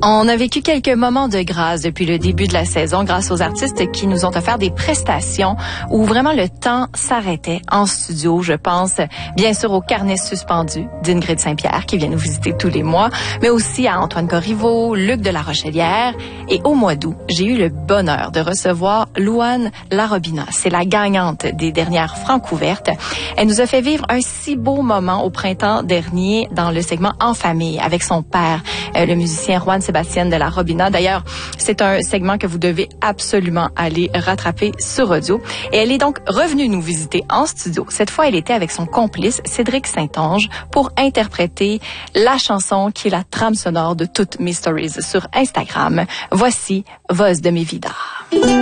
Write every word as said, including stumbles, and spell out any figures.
On a vécu quelques moments de grâce depuis le début de la saison grâce aux artistes qui nous ont offert des prestations où vraiment le temps s'arrêtait en studio. Je pense bien sûr au Carnet suspendu d'Ingrid Saint-Pierre qui vient nous visiter tous les mois, mais aussi à Antoine Corriveau, Luc de la Rochelière. Et au mois d'août, j'ai eu le bonheur de recevoir Louane Larobina. C'est la gagnante des dernières Francouvertes. Elle nous a fait vivre un si beau moment au printemps dernier dans le segment En famille avec son père, euh, le musicien Juan Sébastien de Larobina. D'ailleurs, c'est un segment que vous devez absolument aller rattraper sur audio. Et elle est donc revenue nous visiter en studio. Cette fois, elle était avec son complice, Cédric Saint-Onge, pour interpréter la chanson qui est la trame sonore de toutes mes stories sur Instagram. Voici Voz de mi vida.